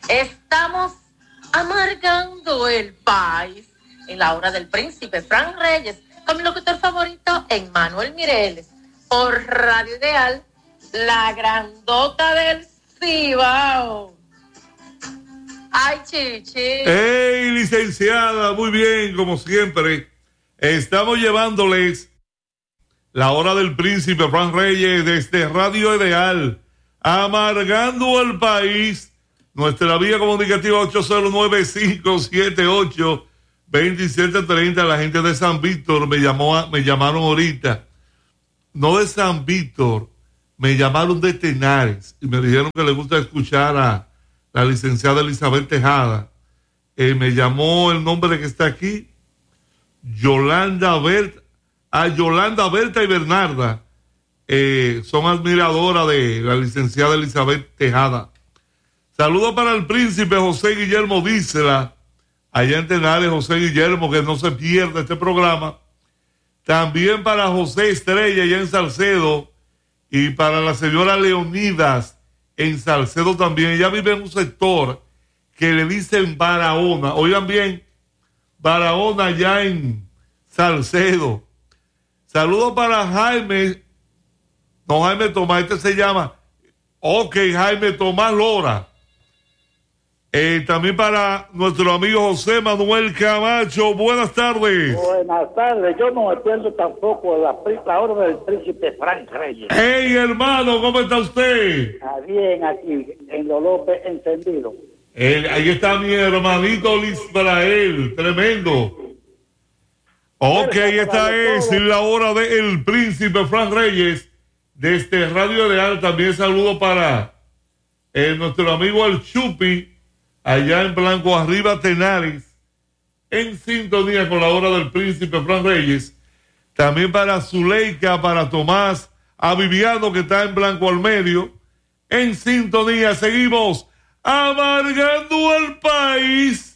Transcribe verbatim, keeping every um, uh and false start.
Estamos amargando el país en la hora del príncipe Frank Reyes, con mi locutor favorito, Emmanuel Mireles, por Radio Ideal, la grandota del Cibao. Ay, Chichi. ¡Hey, licenciada! Muy bien, como siempre. Estamos llevándoles la hora del príncipe Frank Reyes desde Radio Ideal, amargando el país. Nuestra vía comunicativa ocho cero nueve, cinco siete ocho, dos siete tres cero. La gente de San Víctor me llamó, me llamaron ahorita. No de San Víctor, me llamaron de Tenares y me dijeron que les gusta escuchar a la licenciada Elizabeth Tejada. Eh, me llamó el nombre que está aquí, Yolanda Berta, a Yolanda Berta y Bernarda. Eh, son admiradoras de la licenciada Elizabeth Tejada. Saludos para el príncipe José Guillermo Dícela, allá en Tenares. José Guillermo, que no se pierda este programa. También para José Estrella, allá en Salcedo, y para la señora Leonidas, en Salcedo también. Ella vive en un sector que le dicen Barahona. Oigan bien, Barahona allá en Salcedo. Saludos para Jaime, no Jaime Tomás, este se llama, ok, Jaime Tomás Lora. Eh, también para nuestro amigo José Manuel Camacho. Buenas tardes. Buenas tardes. Yo no me pierdo tampoco la, la hora del príncipe Frank Reyes. Hey, hermano, ¿cómo está usted? Está bien aquí, en Los López encendido. El, ahí está mi hermanito Lisbrael, tremendo. Ok, esta es la hora del príncipe Frank Reyes desde Radio Real. También saludo para eh, nuestro amigo el Chupi, allá en Blanco Arriba, Tenares, en sintonía con la hora del príncipe Frank Reyes. También para Zuleika, para Tomás, a Viviano, que está en Blanco al Medio, en sintonía. Seguimos amargando el país.